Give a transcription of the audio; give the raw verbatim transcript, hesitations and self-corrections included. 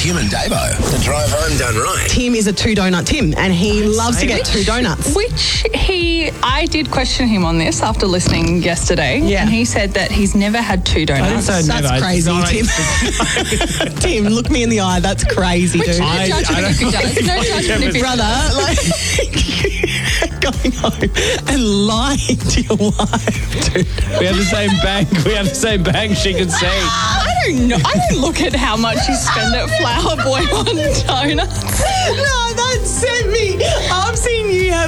Tim and Davo. The drive home done right. Tim is a two donut Tim, and he loves to get it. two donuts. Which he, I did question him on this after listening yesterday. Yeah. And he said that he's never had two I didn't donuts. say That's never. crazy, It's not- Tim. Tim, look me in the eye. That's crazy, dude. No I- judgment I if he don't- does. No judgment if he Brother, like going home and lying to your wife, dude. We have the same bank. We have the same bank. She can see. I don't know. I don't look at how much you spend at Flower Boy on donuts. No, that sent me. I've seen you have